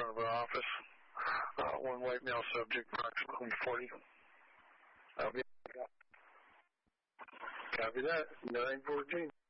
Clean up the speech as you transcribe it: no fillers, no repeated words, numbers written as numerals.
front of our office. One white male subject, approximately 40. Copy that. 914.